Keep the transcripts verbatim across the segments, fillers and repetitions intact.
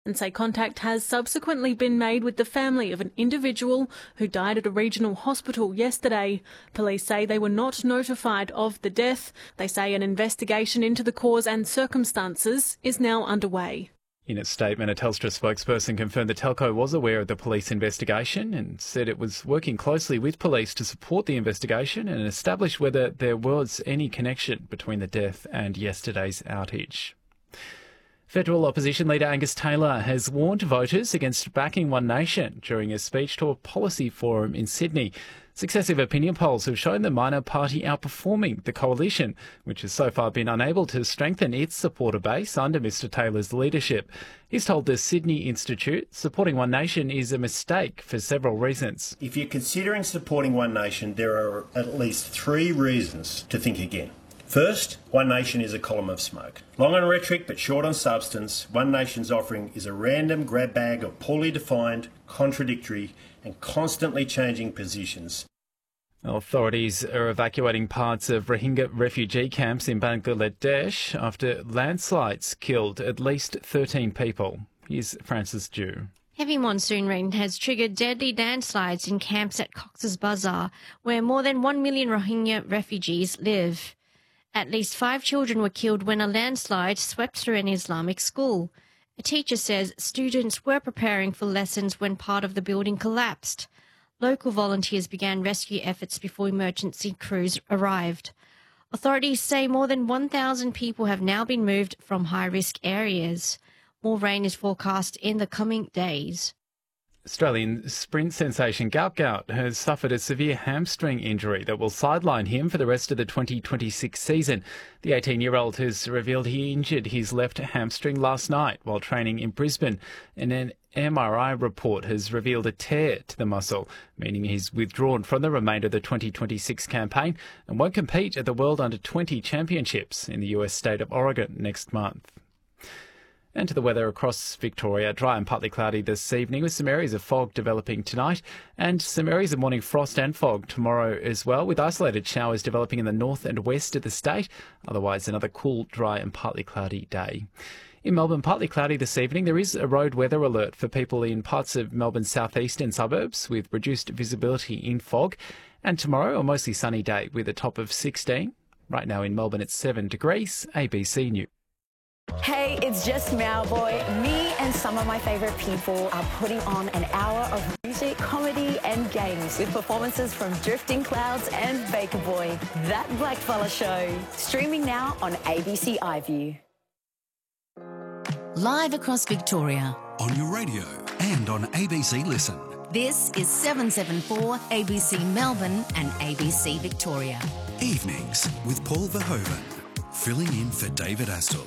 and say contact has subsequently been made with the family of an individual who died at a regional hospital yesterday. Police say they were not notified of the death. They say an investigation into the cause and circumstances is now underway. In its statement, a Telstra spokesperson confirmed the telco was aware of the police investigation and said it was working closely with police to support the investigation and establish whether there was any connection between the death and yesterday's outage. Federal opposition leader Angus Taylor has warned voters against backing One Nation during a speech to a policy forum in Sydney. Successive opinion polls have shown the minor party outperforming the coalition, which has so far been unable to strengthen its supporter base under Mr Taylor's leadership. He's told the Sydney Institute supporting One Nation is a mistake for several reasons. If you're considering supporting One Nation, there are at least three reasons to think again. First, One Nation is a column of smoke. Long on rhetoric but short on substance, One Nation's offering is a random grab bag of poorly defined, contradictory and constantly changing positions. Authorities are evacuating parts of Rohingya refugee camps in Bangladesh after landslides killed at least thirteen people. Here's Francis Dew. Heavy monsoon rain has triggered deadly landslides in camps at Cox's Bazar, where more than one million Rohingya refugees live. At least five children were killed when a landslide swept through an Islamic school. A teacher says students were preparing for lessons when part of the building collapsed. Local volunteers began rescue efforts before emergency crews arrived. Authorities say more than one thousand people have now been moved from high-risk areas. More rain is forecast in the coming days. Australian sprint sensation Gout Gout has suffered a severe hamstring injury that will sideline him for the rest of the twenty twenty-six season. The eighteen-year-old has revealed he injured his left hamstring last night while training in Brisbane, and an M R I report has revealed a tear to the muscle, meaning he's withdrawn from the remainder of the twenty twenty-six campaign and won't compete at the World Under twenty Championships in the U S state of Oregon next month. And to the weather across Victoria, dry and partly cloudy this evening with some areas of fog developing tonight and some areas of morning frost and fog tomorrow as well, with isolated showers developing in the north and west of the state. Otherwise, another cool, dry and partly cloudy day. In Melbourne, partly cloudy this evening. There is a road weather alert for people in parts of Melbourne's southeastern suburbs with reduced visibility in fog. And tomorrow, a mostly sunny day with a top of sixteen. Right now in Melbourne, it's seven degrees. A B C News. Hey, it's just Mauboy. Me and some of my favourite people are putting on an hour of music, comedy and games with performances from Drifting Clouds and Baker Boy. That Blackfella Show. Streaming now on A B C iView. Live across Victoria. On your radio and on A B C Listen. This is seven seventy-four A B C Melbourne and A B C Victoria. Evenings with Paul Verhoeven, filling in for David Astle.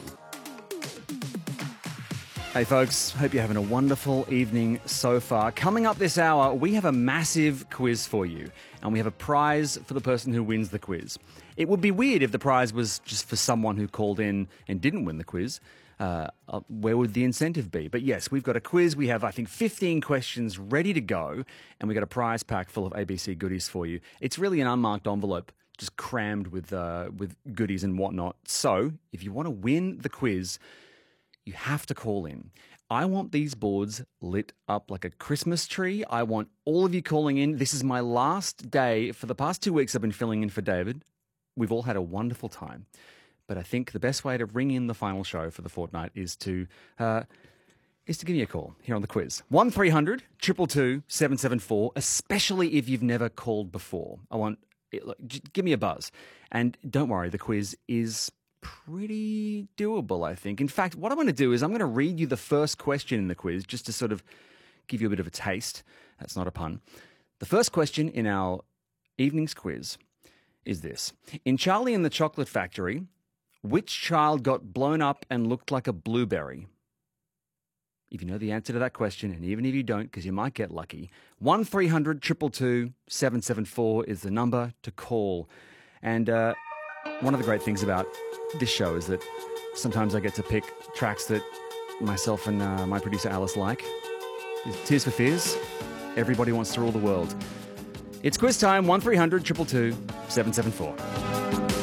Hey folks, hope you're having a wonderful evening so far. Coming up this hour, we have a massive quiz for you, and we have a prize for the person who wins the quiz. It would be weird if the prize was just for someone who called in and didn't win the quiz. Uh, uh, where would the incentive be? But yes, we've got a quiz. We have, I think, fifteen questions ready to go, and we've got a prize pack full of A B C goodies for you. It's really an unmarked envelope, just crammed with uh, with goodies and whatnot. So, if you want to win the quiz, you have to call in. I want these boards lit up like a Christmas tree. I want all of you calling in. This is my last day. For the past two weeks, I've been filling in for David. We've all had a wonderful time. But I think the best way to ring in the final show for the fortnight is to uh, is to give me a call here on the quiz. one three hundred, two two two, seven seven four, especially if you've never called before. I want, look, give me a buzz. And don't worry, the quiz is pretty doable, I think. In fact, what I'm going to do is I'm going to read you the first question in the quiz just to sort of give you a bit of a taste. That's not a pun. The first question in our evening's quiz is this. In Charlie and the Chocolate Factory, which child got blown up and looked like a blueberry? If you know the answer to that question, and even if you don't, because you might get lucky, one three hundred, two two two, seven seven four is the number to call. And uh, one of the great things about this show is that sometimes I get to pick tracks that myself and uh, my producer Alice like. Tears for Fears, Everybody Wants to Rule the World. It's quiz time, one three hundred, two two two, seven seven four.